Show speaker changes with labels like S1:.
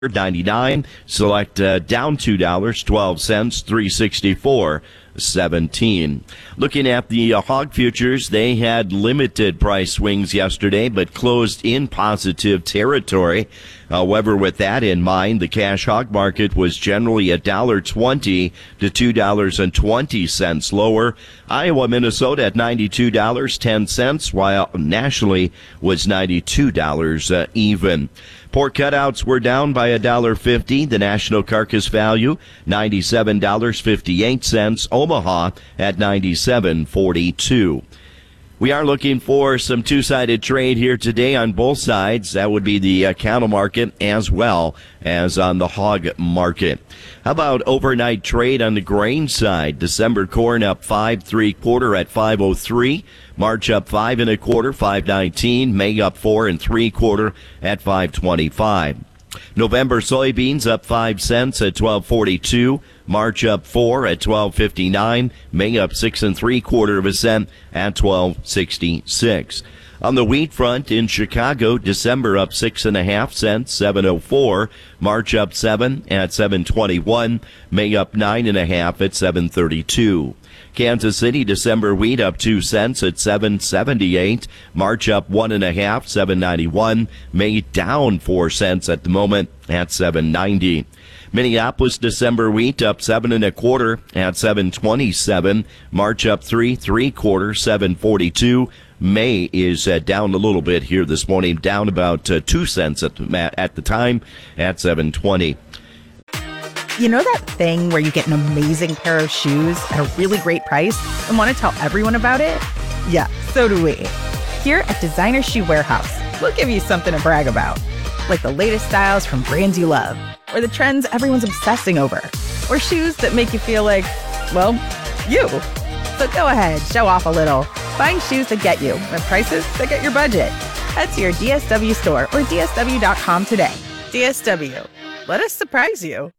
S1: $99. Select down $2, 12 cents, 364.17. Looking at the hog futures, they had limited price swings yesterday, but closed in positive territory. However, with that in mind, the cash hog market was generally $1.20 to $2.20 lower. Iowa, Minnesota at $92.10, while nationally was $92 even. Pork cutouts were down by $1.50. The national carcass value, $97.58. Omaha at $97.42. We are looking for some two-sided trade here today on both sides. That would be the cattle market as well as on the hog market. How about overnight trade on the grain side? December corn up 5 3/4 at 5.03. March up 5 1/4, 5.19. May up 4 3/4 at 5.25. November soybeans up 5 cents at 12.42. March up 4 at 12.59. May up 6 3/4 cents at 12.66. On the wheat front in Chicago, December up 6.5 cents, 7.04. March up 7 at 7.21. May up 9.5 at 7.32. Kansas City, December wheat up 2 cents at 7.78. March up 1.5, 7.91. May down 4 cents at the moment at 7.90. Minneapolis, December wheat up 7 1/4 at 7.27. March up 3 3/4, 7.42. May is down a little bit here this morning, down about 2 cents at the time at 7.20.
S2: You know that thing where you get an amazing pair of shoes at a really great price and want to tell everyone about it? Yeah, so do we. Here at Designer Shoe Warehouse, we'll give you something to brag about, like the latest styles from brands you love, or the trends everyone's obsessing over, or shoes that make you feel like, well, you. So go ahead, show off a little. Find shoes that get you at prices that get your budget. Head to your DSW store or DSW.com today. DSW, let us surprise you.